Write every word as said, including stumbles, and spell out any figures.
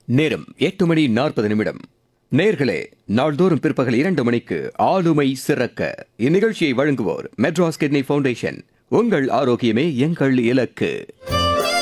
நேரம் எட்டு மணி நாற்பது நிமிடம். நேர்களே, நாள்தோறும் பிற்பகல் இரண்டு மணிக்கு ஆளுமை சிறக்க இந்நிகழ்ச்சியை வழங்குவோர் மெட்ராஸ் கிட்னி ஃபவுண்டேஷன். உங்கள் ஆரோக்கியமே எங்கள் இலக்கு.